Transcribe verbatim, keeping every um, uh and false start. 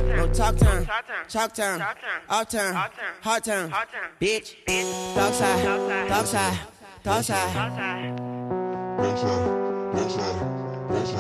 No talk turn, chalk turn, out turn, hard turn, bitch, dog side, dog side, dog side. Dog side, dog side, dog side.